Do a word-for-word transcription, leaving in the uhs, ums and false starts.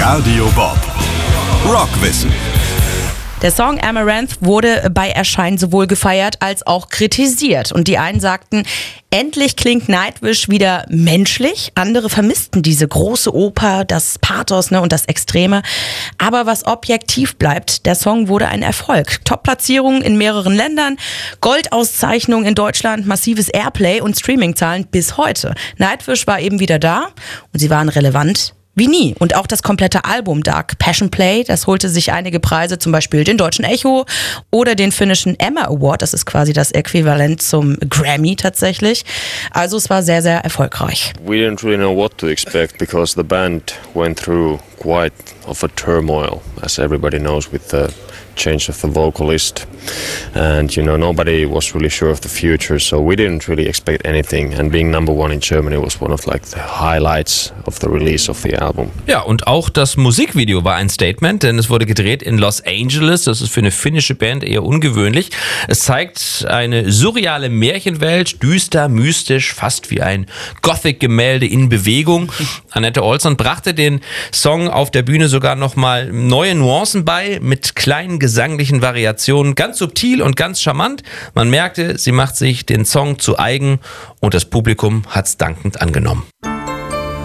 Radio Bob. Rockwissen. Der Song Amaranth wurde bei Erscheinen sowohl gefeiert als auch kritisiert. Und die einen sagten, endlich klingt Nightwish wieder menschlich. Andere vermissten diese große Oper, das Pathos, ne, und das Extreme. Aber was objektiv bleibt, der Song wurde ein Erfolg. Top-Platzierungen in mehreren Ländern, Goldauszeichnung in Deutschland, massives Airplay und Streamingzahlen bis heute. Nightwish war eben wieder da und sie waren relevant wie nie. Und auch das komplette Album Dark Passion Play, das holte sich einige Preise, zum Beispiel den Deutschen Echo oder den finnischen Emma Award. Das ist quasi das Äquivalent zum Grammy tatsächlich. Also es war sehr, sehr erfolgreich. We didn't really know what to expect because the band went through quite of a turmoil, as everybody knows, with the change of the vocalist, and you know, nobody was really sure of the future, so we didn't really expect anything, and being number one in Germany was one of like the highlights of the release of the album. Ja, und auch das Musikvideo war ein Statement, denn es wurde gedreht in Los Angeles. Das ist für eine finnische Band eher ungewöhnlich. Es zeigt eine surreale Märchenwelt, düster, mystisch, fast wie ein Gothic-Gemälde in Bewegung. Anette Olsson brachte den Song auf der Bühne sogar nochmal neue Nuancen bei, mit kleinen gesanglichen Variationen, ganz subtil und ganz charmant. Man merkte, sie macht sich den Song zu eigen und das Publikum hat's dankend angenommen.